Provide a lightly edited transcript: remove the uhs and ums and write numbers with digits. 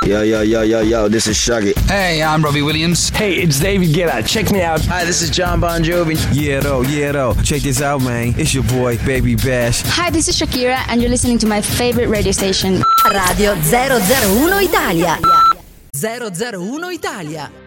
Yo, this is Shaggy. Hey, I'm Robbie Williams. Hey, it's David Guetta. Check me out. Hi, this is John Bon Jovi. Yeah, though. Check this out, man. It's your boy, Baby Bash. Hi, this is Shakira, and you're listening to my favorite radio station. Radio 001 Italia. 001 Italia.